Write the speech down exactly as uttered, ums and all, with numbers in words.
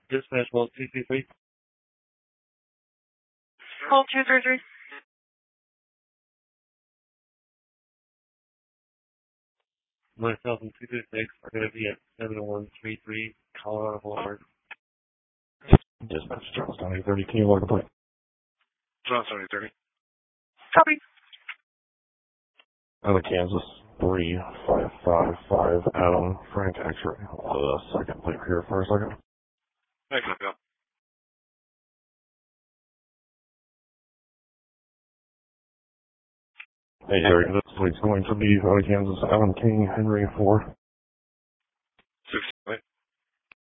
Dispatch one two two three. Hold two three three. Myself and two two six are going to be at seven one three three Colorado Boulevard. Dispatch Johnstown eight thirty. Can you log the plate? Johnstown eight thirty. Copy. Out of Kansas three five five five Adam Frank X-ray. The second plate here for a second. Thank you, Bill. Hey, Harry, this plate's going to be out of Kansas Adam King Henry four.